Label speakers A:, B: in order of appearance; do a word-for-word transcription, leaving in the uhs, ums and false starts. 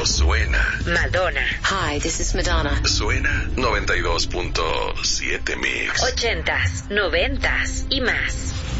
A: Esto suena.
B: Madonna.
C: Hi, this is Madonna.
A: Suena noventa y dos punto siete Mix.
B: Ochentas, noventas y más.